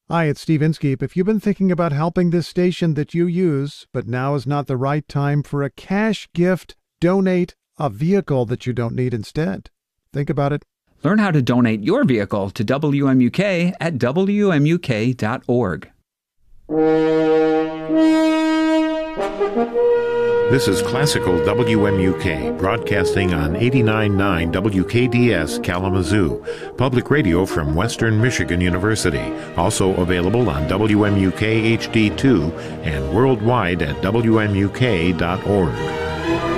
Hi, it's Steve Inskeep. If you've been thinking about helping this station that you use, but now is not the right time for a cash gift, donate a vehicle that you don't need instead. Think about it. Learn how to donate your vehicle to WMUK at WMUK.org. This is Classical WMUK, broadcasting on 89.9 WKDS Kalamazoo, public radio from Western Michigan University. Also available on WMUK HD2 and worldwide at WMUK.org.